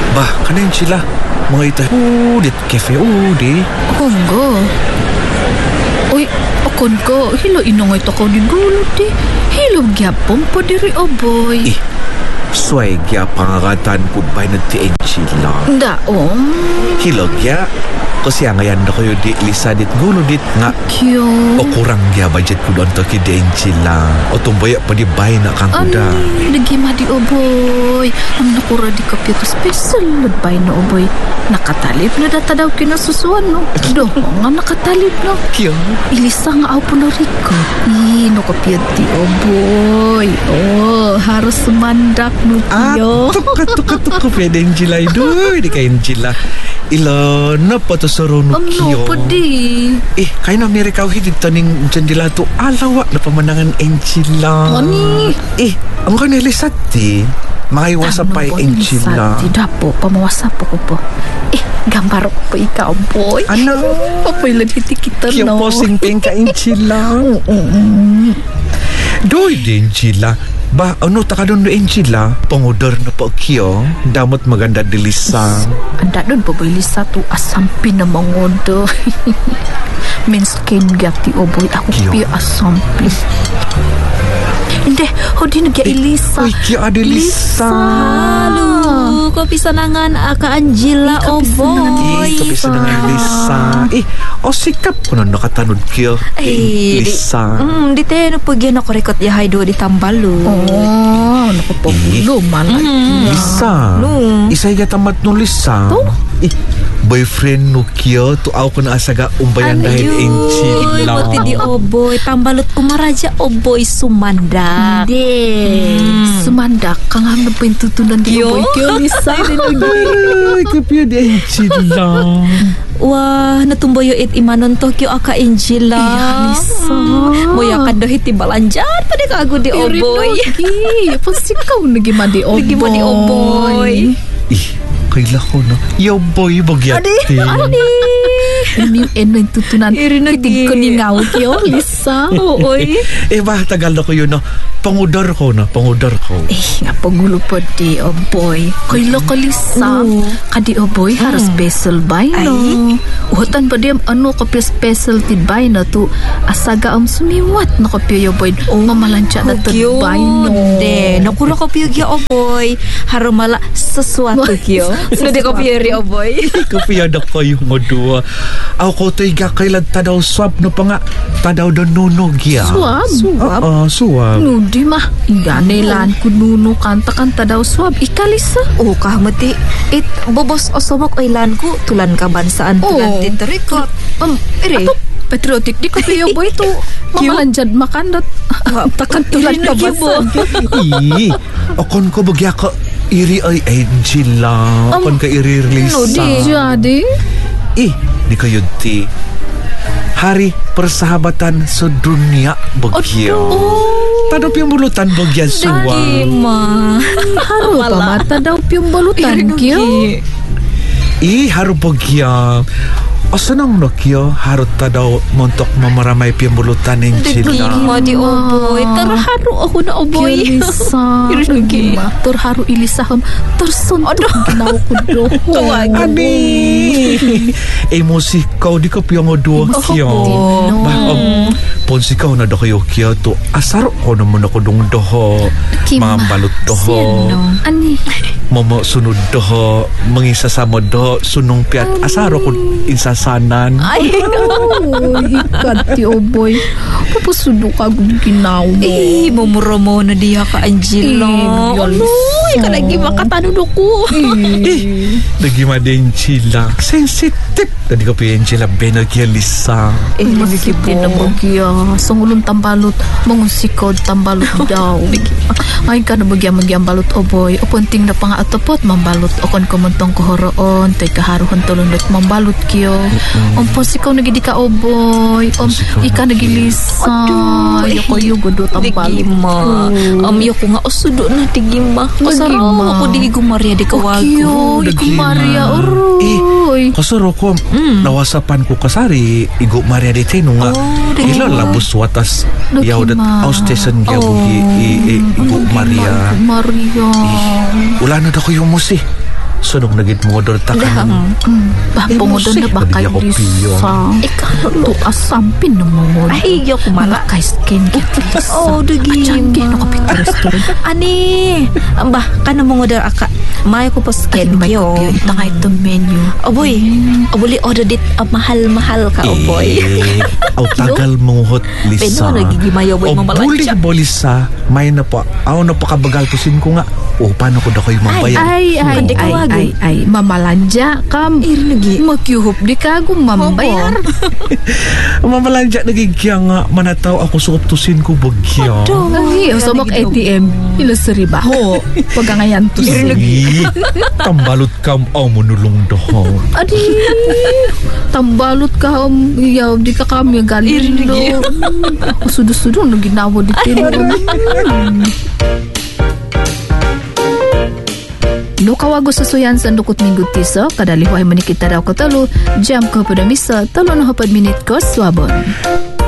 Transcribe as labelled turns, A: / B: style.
A: Bah, kanin sila. Mga ita, dit cafe, di.
B: Konggo. Uy, akon ko. Hilo inongoy to ko di gulo di. Hilo gyapon po diri oboy.
A: Sway gya pangangatan po ba na ti Angela?
B: Daong.
A: Hilo gya. Kasi ang ngayon na kayo di lisa dit gulo dit nga.
B: Kyo.
A: O kurang gya budget ko doon to ki di Angela. O tumbaya pa di bay na kang kuda.
B: Nagima di oboy. Ang nakura di kapya to special bay na oboy. Nakatalip na data daw kinasusuan no. Doon nga nakatalip no.
A: Kyo.
B: Ilisa nga ako na riko. No kapya di oboy. Oh, harus sumandak no kyo.
A: Tuka pwede Angela idoy. Di ka Angela. Ila na pa to sa rono kyo.
B: Ano pa di?
A: Kaya na Amerika hidid taning jandila to alawa na pamanangan Angela.
B: Ani?
A: Ang kanilisat di. Maiwasa pa Angela.
B: Tidak po, pamawasa po ko po. Gambar ko po ikaw, boy.
A: Ano?
B: Apoy lagi kita,
A: Kaya
B: no?
A: posing ping ka Angela. Doy din Angela. Ba, ano taka doon na Angela? Pangudar na po kyo. Damot maganda dilisa.
B: Anda doon po, boy, Lisa, to asampi na mangodo. Menskin gati, o boy. Ako piyo asampi. Hindi, di nagya Elisa.
A: Uy, kaya adi Lisa.
C: Halo, kapisanangan aka Angela, o boy.
A: Kapisanangan Lisa. O sikap ko na nakatanod kyo. Lisa.
C: Di tayo na pagyan ako rekot yahay do di Tambalo.
B: Naku po, luman lagi.
A: Lisa. Isay gatamat no Lisa. Boyfriend no kyo to ako na asaga umbayan dahil Angela.
C: Pati di o boy, Tambalot kumaraja o boy sumandak.
B: Hindi. Sumandak kang hamna po yung tutunan di o boy kyo Lisa.
A: Ay, kapya di Angela.
C: Wah, natumboyo it imanon Tokyo aka Angela.
B: Lisa.
C: Moya ka dohit ti balanjar pa di kago di o boy.
B: Pasikaw nagima di o boy.
C: Nagima di o boy.
A: Kaila ko na. Yo boy, bagyati.
C: Adi.
B: Ini eno yung tutunan.
C: Irinagi.
B: Kitig ko ni ngaw kyo, Lisa.
C: Oy.
A: Ba, tagal na ko yun, no? Pangudar ko.
B: Nga pagulo po di, oh boy. Kaila ka, Lisa. Kadi, oh boy, harus special bay, no? Uhutan pa di, ano, kapya special tid bay, no? Tu, asaga sumiwat, no, kapya, oh boy. Mamalansya na tid bay, no?
C: De, nakura kapya kya, oh boy. Harumala sesuatu kyo. Sudah di kapya ri, oh boy.
A: Kapya na kayo mo dua. Ako to'y gakailan tadaw swab no pa nga. Tadaw do nuno gya.
B: Swab?
A: Swab.
B: Di mah. Iganelan ko nuno kanta-kanta daw swab. Ikalisa.
C: Kahmati. Bobos osomok oilan ko. Tulan ka bansaan. Tulan titarikot. Ere.
B: Patriotic di ko kayo boy to. Mamalanjad makandat. Takan tulan ka bansaan.
A: Akon ko bagya ka iri ay Angela. Akon ka iri Lisa.
B: Jadi.
A: Di kayo ti. Hari persahabatan sedunia bagyo. Tadop yung bulutan bagyan suwa.
B: Haru pa mata daw yung bulutan kyo.
A: Haru bagya. Asanang nakyo harot ta daw montok mamaramay piyambulutan ng sila.
C: Dagima di oboy. Terharu ako na oboy.
B: Ilisa. Dagima. Terharu ilisahon. Tersuntok ginaw ko do.
C: Tuwag.
A: Abi. Emosi kau di ka piyang odua kyo. Ponsi kau na do kayo kyo to. Asaro ko naman ako dong doho. Mga balot doho.
B: Ani.
A: Mama sunod doho. Mangisasamo doho. Sunong piat. Asaro ko insasanan.
C: Ay,
B: ikat ti oboy. Papusudo ka ginaw mo.
C: Mumuro mo na diya ka Angela. Ikaw lagi makatanod ako.
A: Nagima din sila. Sensitive. Tadi ka pa yung sila benagya Lisa.
B: Masiti na bagya. Sangulong tambalot. Mangusikod tambalot daw. Ngayon ka na bagya balot oboy. O punting na pang atapot mambalot. O kon kumuntong kohoroon. Tay kaharuhan tulunod mambalot kyo. Ompos ikaw nagidi ka oboy. Ika nagilisa. Ayoko yugo tambalot.
C: Digima. Ayoko nga osudo na digima. Kasaro ako di Maria di kawago.
B: Igo Maria. Uroy.
A: Kasaro ko. Nawasapan ko kasari. Igo Maria di tayo nga. Ilalabos watas. Yaudat austesan niya bugi. Igo Maria.
B: Maria.
A: Wala na da ko yung musi. sunong nagit mo odor takan.
B: Pangudon na ba kay Lisa? Tu asampin na mo.
C: Ay, yo kumala.
B: Kay skin Lisa.
C: Oh, dugi.
B: Acan kay no kapitris to.
C: Ani, amba kana mo order aka. May ko po skin
B: Kyo.
C: kyo.
B: Takay to menu.
C: Oboy, obuli order dit mahal-mahal ka oboy.
A: Aw tagal mong hot Lisa.
C: Pero nagigimayo boy mo
A: malanja. O buli Lisa, may na pa. Aw na pa kabagal tusin ko nga. O paano ko da ko'y mabayan?
B: Ay, mamalanja kam.
C: Irnagi.
B: Makyuhop di ka gumambayar.
A: Mamalanja nagigya nga manataw ako suop tusin ko bagya.
B: Ay, sabak ATM. Ilasari ba? Ho. Pagangayan to sin.
A: Tambalot kam aw monulong doho.
B: Adi. Tambalot ka yaw di ka kami galindo. Sudo-sudo no ginawa di tino. No kawago sa suyan sa dukot minggu tiso, kadalihuay manikita daw ko talo, jam ko pada misa, talo na hapad minit ko, swabon.